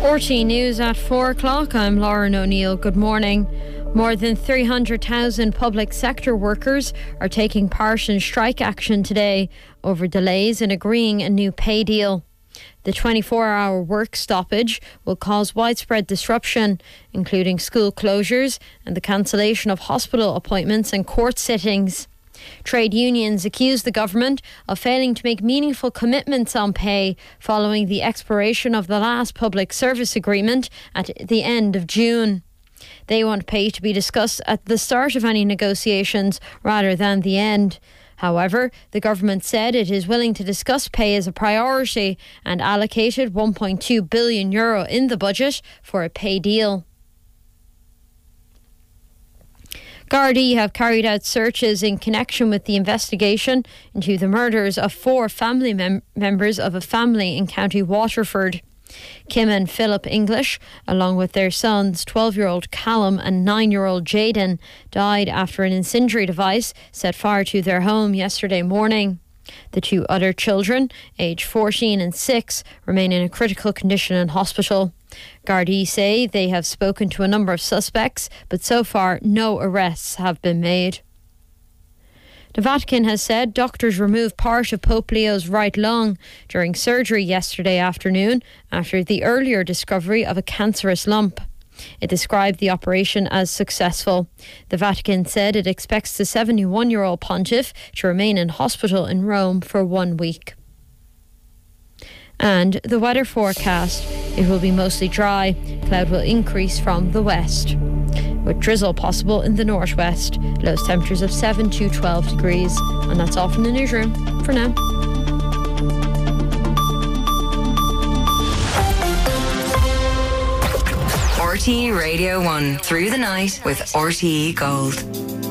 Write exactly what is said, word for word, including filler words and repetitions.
R T News at four o'clock. I'm Lauren O'Neill. Good morning. More than three hundred thousand public sector workers are taking part in strike action today over delays in agreeing a new pay deal. The twenty-four hour work stoppage will cause widespread disruption, including school closures and the cancellation of hospital appointments and court sittings. Trade unions accuse the government of failing to make meaningful commitments on pay following the expiration of the last public service agreement at the end of June. They want pay to be discussed at the start of any negotiations rather than the end. However, the government said it is willing to discuss pay as a priority and allocated one point two billion euro in the budget for a pay deal. Gardaí have carried out searches in connection with the investigation into the murders of four family mem- members of a family in County Waterford. Kim and Philip English, along with their sons, twelve-year-old Callum and nine-year-old Jaden, died after an incendiary device set fire to their home yesterday morning. The two other children, aged fourteen and six, remain in a critical condition in hospital. Gardaí say they have spoken to a number of suspects, but so far no arrests have been made. The Vatican has said doctors removed part of Pope Leo's right lung during surgery yesterday afternoon after the earlier discovery of a cancerous lump. It described the operation as successful. The Vatican said it expects the seventy-one-year-old pontiff to remain in hospital in Rome for one week. And the weather forecast. It will be mostly dry. Cloud will increase from the west, with drizzle possible in the northwest. Lowest temperatures of seven to twelve degrees. And that's all from the newsroom for now. R T E Radio one through the night with R T E Gold.